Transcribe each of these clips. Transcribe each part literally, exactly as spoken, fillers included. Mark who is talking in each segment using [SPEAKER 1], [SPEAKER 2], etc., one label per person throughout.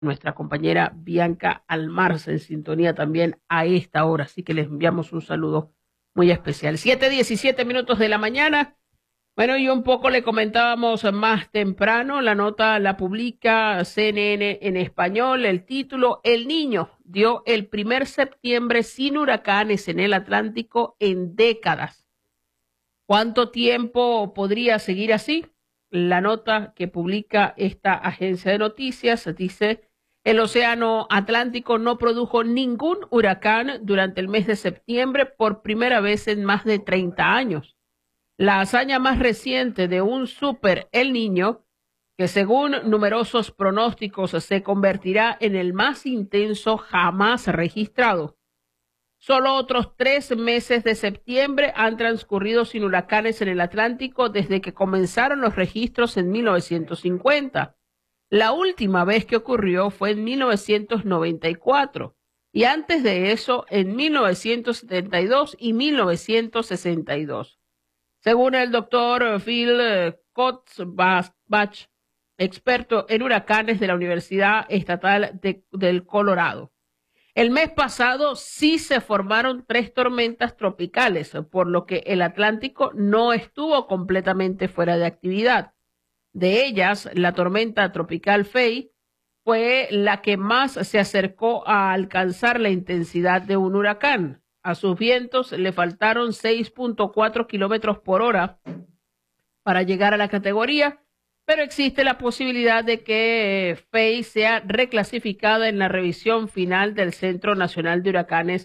[SPEAKER 1] nuestra compañera Bianca Almarza en sintonía también a esta hora, así que les enviamos un saludo muy especial. Siete diecisiete minutos de la mañana. Bueno, y un poco le comentábamos más temprano, la nota la publica C N N en español, el título: El Niño dio el primer septiembre sin huracanes en el Atlántico en décadas. ¿Cuánto tiempo podría seguir así? La nota que publica esta agencia de noticias dice: el Océano Atlántico no produjo ningún huracán durante el mes de septiembre por primera vez en más de treinta años. La hazaña más reciente de un super El Niño, que según numerosos pronósticos se convertirá en el más intenso jamás registrado. Solo otros tres meses de septiembre han transcurrido sin huracanes en el Atlántico desde que comenzaron los registros en mil novecientos cincuenta. La última vez que ocurrió fue en mil novecientos noventa y cuatro y antes de eso en mil novecientos setenta y dos y mil novecientos sesenta y dos. Según el doctor Phil Kotzbach, experto en huracanes de la Universidad Estatal de, del Colorado. El mes pasado sí se formaron tres tormentas tropicales, por lo que el Atlántico no estuvo completamente fuera de actividad. De ellas, la tormenta tropical Faye fue la que más se acercó a alcanzar la intensidad de un huracán. A sus vientos le faltaron seis punto cuatro kilómetros por hora para llegar a la categoría, pero existe la posibilidad de que Faye sea reclasificada en la revisión final del Centro Nacional de Huracanes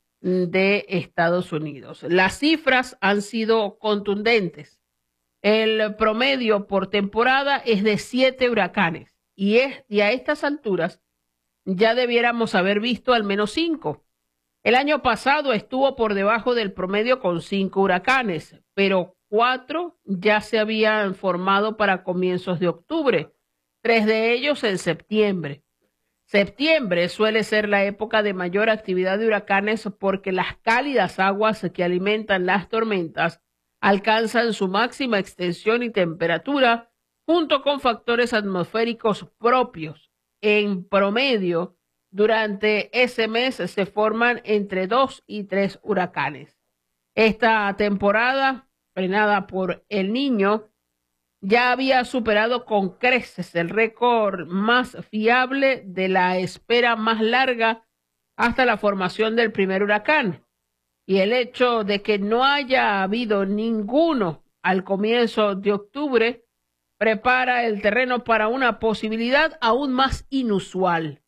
[SPEAKER 1] de Estados Unidos. Las cifras han sido contundentes. El promedio por temporada es de siete huracanes y, es, y a estas alturas ya debiéramos haber visto al menos cinco. El año pasado estuvo por debajo del promedio con cinco huracanes, pero cuatro ya se habían formado para comienzos de octubre, tres de ellos en septiembre. Septiembre suele ser la época de mayor actividad de huracanes porque las cálidas aguas que alimentan las tormentas alcanzan su máxima extensión y temperatura junto con factores atmosféricos propios. En promedio, durante ese mes se forman entre dos y tres huracanes. Esta temporada, frenada por El Niño, ya había superado con creces el récord más fiable de la espera más larga hasta la formación del primer huracán. Y el hecho de que no haya habido ninguno al comienzo de octubre prepara el terreno para una posibilidad aún más inusual.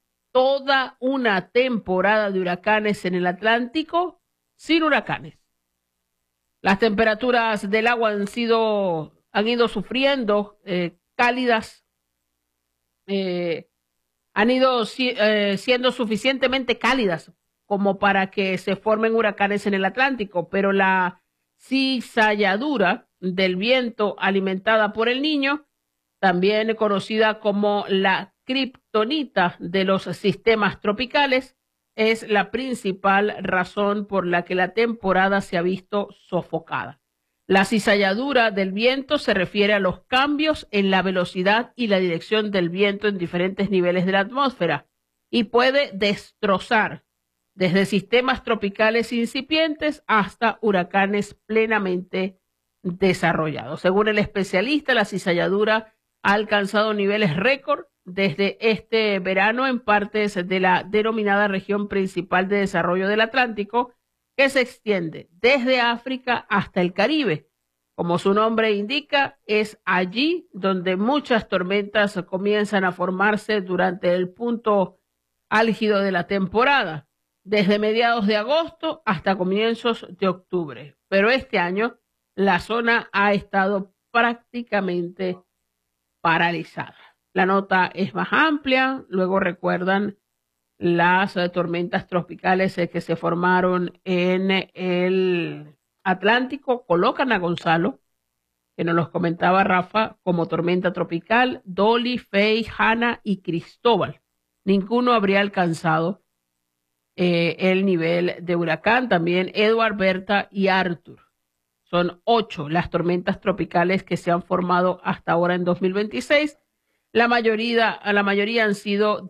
[SPEAKER 1] Toda una temporada de huracanes en el Atlántico sin huracanes. Las temperaturas del agua han sido, han ido sufriendo eh, cálidas, eh, han ido eh, siendo suficientemente cálidas como para que se formen huracanes en el Atlántico, pero la cizalladura del viento alimentada por El Niño, también conocida como la kriptonita de los sistemas tropicales, es la principal razón por la que la temporada se ha visto sofocada. La cizalladura del viento se refiere a los cambios en la velocidad y la dirección del viento en diferentes niveles de la atmósfera y puede destrozar desde sistemas tropicales incipientes hasta huracanes plenamente desarrollados. Según el especialista, la cizalladura ha alcanzado niveles récord desde este verano en partes de la denominada región principal de desarrollo del Atlántico, que se extiende desde África hasta el Caribe. Como su nombre indica, es allí donde muchas tormentas comienzan a formarse durante el punto álgido de la temporada, desde mediados de agosto hasta comienzos de octubre. Pero este año la zona ha estado prácticamente paralizada. La nota es más amplia, luego recuerdan las eh, tormentas tropicales eh, que se formaron en el Atlántico, colocan a Gonzalo, que nos los comentaba Rafa, como tormenta tropical, Dolly, Faye, Hannah y Cristóbal. Ninguno habría alcanzado eh, el nivel de huracán, también Edward, Berta y Arthur. Son ocho las tormentas tropicales que se han formado hasta ahora en dos mil veintiséis. La mayoría, a la mayoría han sido